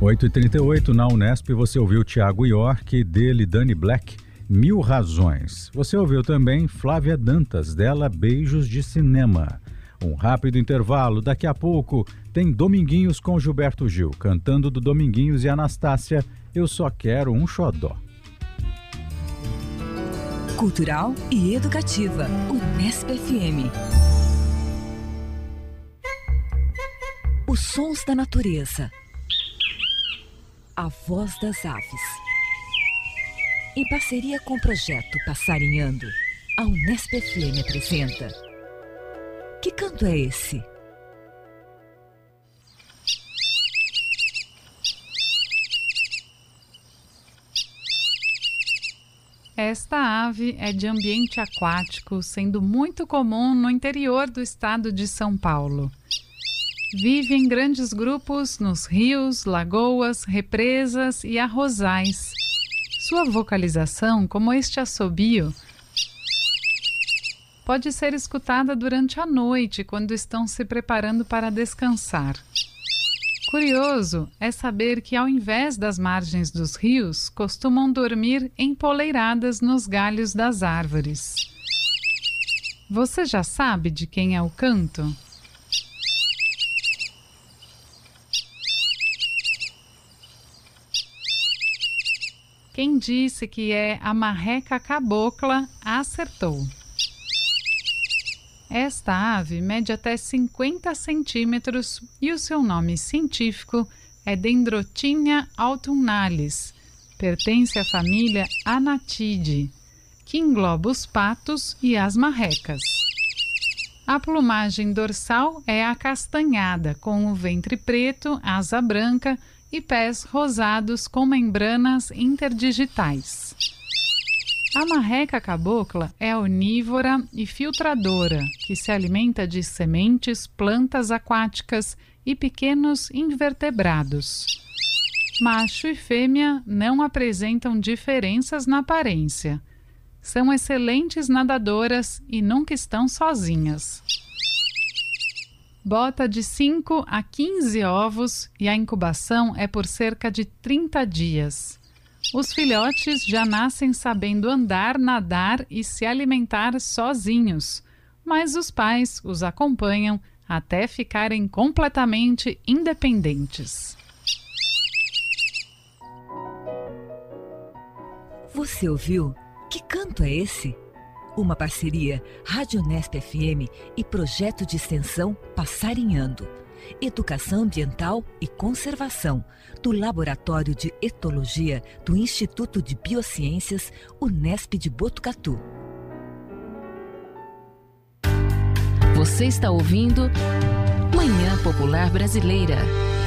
8h38 na Unesp, você ouviu Thiago York, dele Dani Black, Mil Razões. Você ouviu também Flávia Dantas, dela Beijos de Cinema. Um rápido intervalo, daqui a pouco tem Dominguinhos com Gilberto Gil, cantando do Dominguinhos e Anastácia, Eu Só Quero um Xodó. Cultural e educativa, Unesp FM. Os sons da natureza. A voz das aves. Em parceria com o projeto Passarinhando, a Unesp FM apresenta Que canto é esse? Esta ave é de ambiente aquático, sendo muito comum no interior do estado de São Paulo. Vive em grandes grupos nos rios, lagoas, represas e arrozais. Sua vocalização, como este assobio, pode ser escutada durante a noite, quando estão se preparando para descansar. Curioso é saber que, ao invés das margens dos rios, costumam dormir empoleiradas nos galhos das árvores. Você já sabe de quem é o canto? Quem disse que é a marreca cabocla acertou. Esta ave mede até 50 centímetros e o seu nome científico é Dendrotinha autumnalis. Pertence à família Anatidae, que engloba os patos e as marrecas. A plumagem dorsal é acastanhada, com o ventre preto, asa branca e pés rosados com membranas interdigitais. A marreca cabocla é onívora e filtradora, que se alimenta de sementes, plantas aquáticas e pequenos invertebrados. Macho e fêmea não apresentam diferenças na aparência. São excelentes nadadoras e nunca estão sozinhas. Bota de 5 a 15 ovos e a incubação é por cerca de 30 dias. Os filhotes já nascem sabendo andar, nadar e se alimentar sozinhos, mas os pais os acompanham até ficarem completamente independentes. Você ouviu? Que canto é esse? Uma parceria Rádio Unesp FM e projeto de extensão Passarinhando. Educação Ambiental e Conservação, do Laboratório de Etologia do Instituto de Biociências, Unesp de Botucatu. Você está ouvindo Manhã Popular Brasileira.